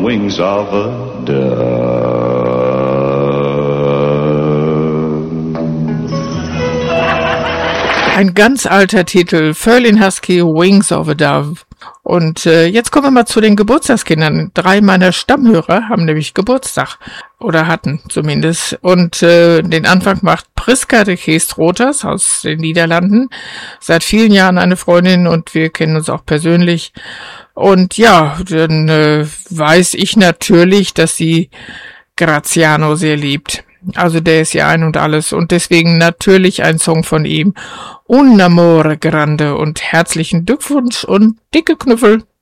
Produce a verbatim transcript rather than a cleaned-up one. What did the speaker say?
wings of a dove. Ein ganz alter Titel, Ferlin Husky, Wings of a Dove. Und äh, jetzt kommen wir mal zu den Geburtstagskindern. Drei meiner Stammhörer haben nämlich Geburtstag. Oder hatten zumindest. Und äh, den Anfang macht Priska de Geest-Rothers aus den Niederlanden. Seit vielen Jahren eine Freundin und wir kennen uns auch persönlich. Und ja, dann äh, weiß ich natürlich, dass sie Graziano sehr liebt. Also der ist ja ein und alles und deswegen natürlich ein Song von ihm. Un amore grande und herzlichen Glückwunsch und dicke Knüffel.